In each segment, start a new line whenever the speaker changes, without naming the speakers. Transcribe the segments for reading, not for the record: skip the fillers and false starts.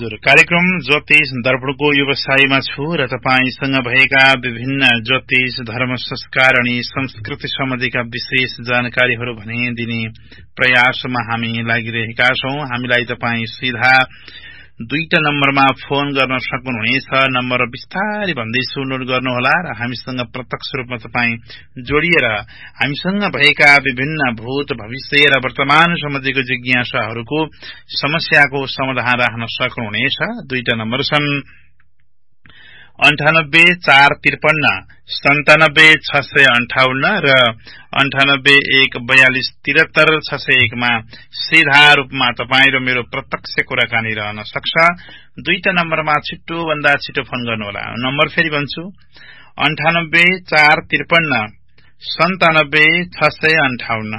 हजुर, कार्यक्रम ज्योतिष दर्पणको व्यवसायमा छु र तपाईसँग भएका विभिन्न ज्योतिष धर्म संस्कार अनि संस्कृति सम्बन्धीका विशेष जानकारीहरू भने दिने प्रयासमा हामी लागिरहेका छौं। हामीलाई तपाई सीधा दुईटा नम्बरमा फोन गर्न सक्नुहुनेछ। नम्बर विस्तारै भन्दैछु, नोट गर्नुहोला र हामीसँग प्रत्यक्ष रूपमा तपाई जोडिएर हामीसँग भएका विभिन्न भूत भविष्य र वर्तमान सम्बन्धीको जिज्ञासाहरूको समस्याको समाधान राख्न सक्नुहुनेछ। दुईटा नम्बर छन् 984553 97 658 र 9814237601 मा सीधा रूपमा तपाई र मेरो प्रत्यक्ष कुराकानी रहन सक्छ। दुईटा नम्बरमा छिटो भन्दा छिटो फोन गर्नुहोला। नम्बर फेरि भन्छु, 984553 97 658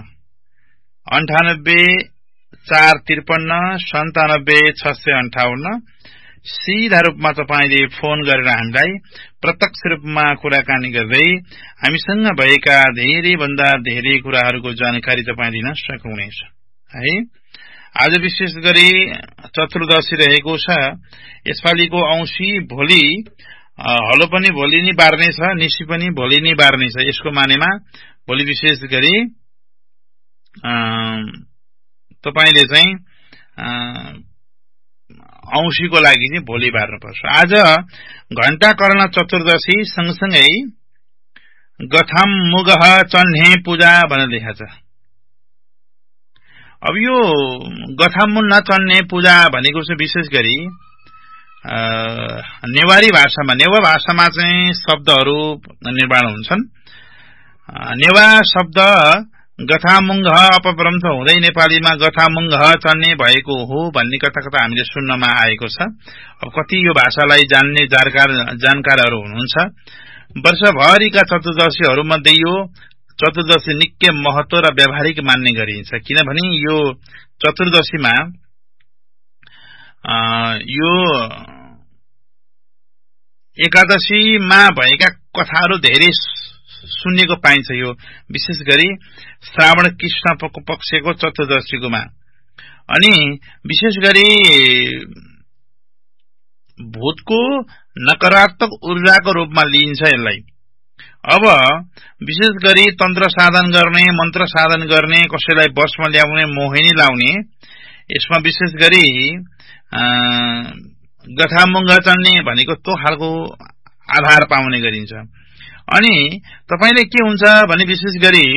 984553 97 658। सीधा रूपमा तपाईले फोन गरेर हामीलाई प्रत्यक्ष रूपमा कुराकानी गर्दै हामीसँग भएका धेरै भन्दा धेरै कुराहरूको जानकारी तपाई लिन सक्नुहुनेछ है। आज विशेष गरी चतुर्दशी रहेको छ। यसपालिको औँसी भोलि, हलो पनि भोलि नै बार्ने छ, निसी पनि भोलि नै बार्ने छ। यसको मानेमा भोलि विशेष गरी तपाईले चाहिँ औँसीको लागि चाहिँ भोलि बार्नुपर्छ। आज घण्टा कर्ण चतुर्दशी सँगसँगै गथम मुगह चन्हे पूजा भनेर लेखा छ। अब यो गथामुन्न चन्हे पूजा भनेको चाहिँ विशेष गरी नेवारी भाषामा, नेवा भाषामा चाहिँ शब्दहरू निर्माण हुन्छन्। नेवा शब्द गथामुङ्ग अपभ्रंश हुँदै नेपालीमा गथामुङ्ग चन्ने भएको हो भन्ने कता कता हामीले सुन्नमा आएको छ। अब कति यो भाषालाई जान्ने जानकारहरू हुनुहुन्छ। वर्षभरिका चतुर्दशीहरूमध्ये यो चतुर्दशी निकै महत्व र व्यावहारिक मान्ने गरिन्छ। किनभने यो चतुर्दशीमा यो एकादशीमा भएका कथाहरू धेरै सुन्नेको पाइन्छ। यो विशेष गरी श्रावण कृष्ण पक्षको चतुर्दशीकोमा, अनि विशेष गरी भूतको नकारात्मक ऊर्जाको रूपमा लिइन्छ यसलाई। अब विशेष गरी तन्त्र साधन गर्ने, मन्त्र साधन गर्ने, कसैलाई बसमा ल्याउने, मोहिनी लाउने, यसमा विशेष गरी गथामुङ्ग चन्ने भनेको त्यो खालको आधार पाउने गरिन्छ। अनि तपाईले के हुन्छ भने विशेष गरी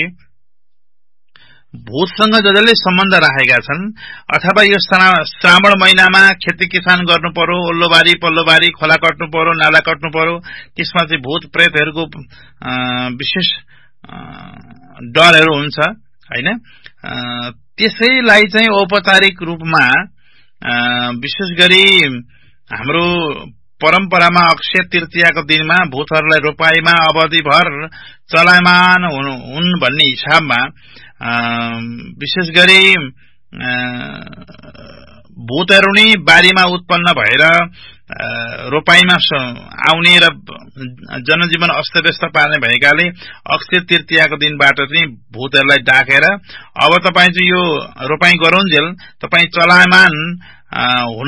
भूतसँग जसले सम्बन्ध राखेका छन् अथवा यो श्रावण महिनामा खेती किसान गर्नु पर्यो, ओल्लोबारी पल्लोबारी खोला कट्नु पर्यो, नाला कट्नु पर्यो, त्यसमा चाहिँ भूत प्रेतहरूको विशेष डरहरू हुन्छ हैन। त्यसैलाई चाहिँ औपचारिक रूपमा विशेष गरी हाम्रो परम्परामा अक्षय तृतीयाको दिनमा भूतहरूलाई रोपाईमा अवधिभर चलायमान हुन् भन्ने हिसाबमा विशेष गरी भूतहरू नै बारीमा उत्पन्न भएर रोपाईमा आउने र जनजीवन अस्तव्यस्त पार्ने भएकाले अक्षय तृतीयाको दिनबाट चाहिँ भूतहरूलाई डाकेर अब तपाई चाहिँ यो रोपाई गरुन्जेल तपाई चलायमान